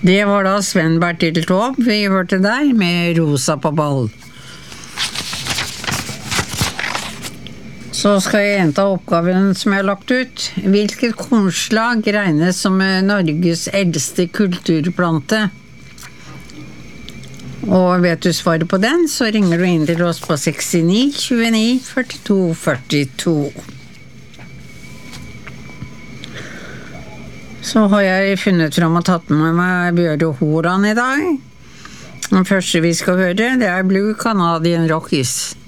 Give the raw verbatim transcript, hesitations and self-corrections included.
Det var da Sven Bertil Taube vi hørte der med Rosa på ball. Så skal jeg gjenta oppgaven som jeg har lagt ut. Hvilket kornslag regnes som Norges eldste kulturplante? Og vet du svaret på den, så ringer du inn til oss på sekstini tjueni førtito førtito. Så har jeg funnet frem og tatt med meg Bjørn Horan i dag. Den første vi skal høre, det er Blue Canadian Rockies.